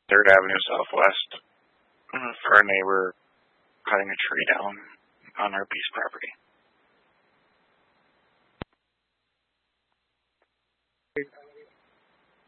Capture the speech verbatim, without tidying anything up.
third Avenue Southwest for our neighbor cutting a tree down on our piece property.